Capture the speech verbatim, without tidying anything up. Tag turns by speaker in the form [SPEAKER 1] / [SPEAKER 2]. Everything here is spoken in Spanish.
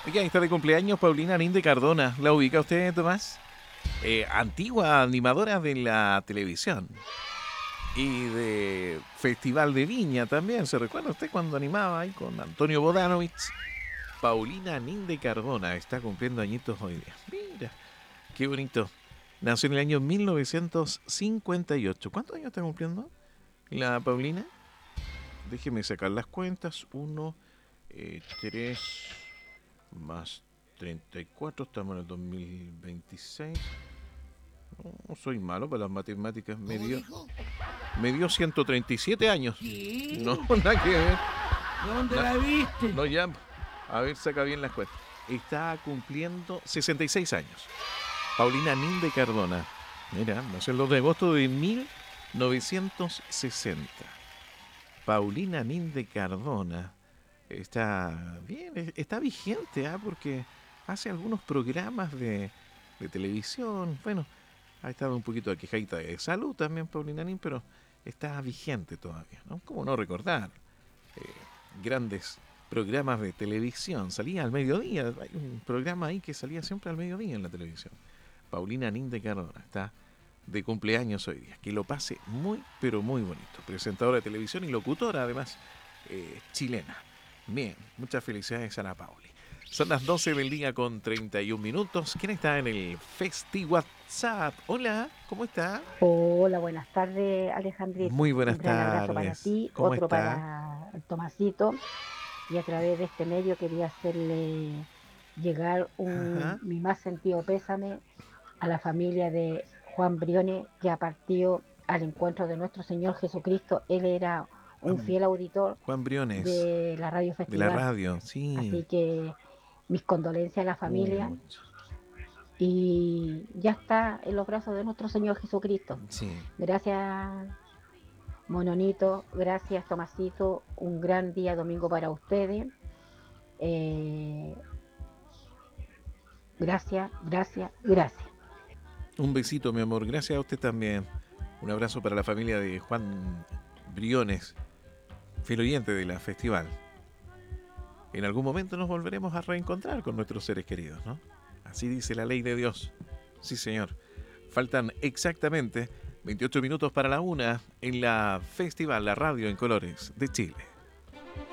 [SPEAKER 1] Oiga, está de cumpleaños Paulina Ninde Cardona. ¿La ubica usted, Tomás? Eh, antigua animadora de la televisión y de Festival de Viña también. ¿Se recuerda usted cuando animaba ahí con Antonio Bodanovich? Paulina Ninde Cardona está cumpliendo añitos hoy día. Mira, qué bonito. Nació en el año mil novecientos cincuenta y ocho. ¿Cuántos años está cumpliendo la Paulina? Déjeme sacar las cuentas. Uno, eh, tres, más treinta y cuatro. Estamos en el dos mil veintiséis. No, soy malo para las matemáticas. Me dio, me dio ciento treinta y siete años.
[SPEAKER 2] ¿Qué?
[SPEAKER 1] No, nada que ver.
[SPEAKER 2] ¿Dónde
[SPEAKER 1] Na-
[SPEAKER 2] la viste?
[SPEAKER 1] no, ya. A ver, saca bien las cuentas. Está cumpliendo sesenta y seis años. Paulina Ninde Cardona. Mira, nació el dos de agosto de mil novecientos sesenta. Paulina Ninde Cardona. Está bien, es- está vigente, ¿ah? Porque hace algunos programas de, de televisión. Bueno, ha estado un poquito aquejadita de salud también, Paulina Nin, pero está vigente todavía, ¿no? ¿Cómo no recordar? Eh, Grandes programas de televisión. Salía al mediodía. Hay un programa ahí que salía siempre al mediodía en la televisión. Paulina Nin de Cardona está de cumpleaños hoy día. Que lo pase muy, pero muy bonito. Presentadora de televisión y locutora, además, eh, chilena. Bien, muchas felicidades a la Pauli. Son las doce del día con treinta y un minutos. ¿Quién está en el Festi WhatsApp? Hola, ¿cómo está?
[SPEAKER 3] Hola, buenas tardes, Alejandrito.
[SPEAKER 1] Muy
[SPEAKER 3] Un
[SPEAKER 1] buenas
[SPEAKER 3] gran abrazo para
[SPEAKER 1] tardes.
[SPEAKER 3] ti,
[SPEAKER 1] ¿Cómo
[SPEAKER 3] otro
[SPEAKER 1] está?
[SPEAKER 3] para el Tomasito. Y a través de este medio quería hacerle llegar un,
[SPEAKER 1] Ajá.
[SPEAKER 3] mi más sentido pésame a la familia de Juan Briones, que ha partido al encuentro de nuestro Señor Jesucristo. Él era un
[SPEAKER 1] Juan,
[SPEAKER 3] fiel auditor
[SPEAKER 1] Juan Briones,
[SPEAKER 3] de la Radio
[SPEAKER 1] de la
[SPEAKER 3] Festival.
[SPEAKER 1] radio, sí.
[SPEAKER 3] Así que mis condolencias a la familia
[SPEAKER 1] Pucha,
[SPEAKER 3] y ya está en los brazos de nuestro Señor Jesucristo.
[SPEAKER 1] sí.
[SPEAKER 3] Gracias, Mononito, gracias Tomasito, un gran día domingo para ustedes. Eh, gracias, gracias, gracias.
[SPEAKER 1] Un besito, mi amor. Gracias a usted también. Un abrazo para la familia de Juan Briones, fiel oyente de la festival. En algún momento nos volveremos a reencontrar con nuestros seres queridos, ¿no? Así dice la ley de Dios. Sí, señor. Faltan exactamente veintiocho minutos para la una en la Festival, la radio en colores de Chile.